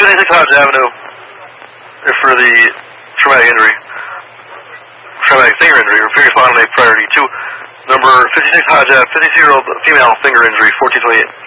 56 Hodge Avenue for the traumatic injury. Traumatic finger injury. Or finger spot on a priority 2. Number 56 Hodge Ave, 56-year-old female finger injury, 1428.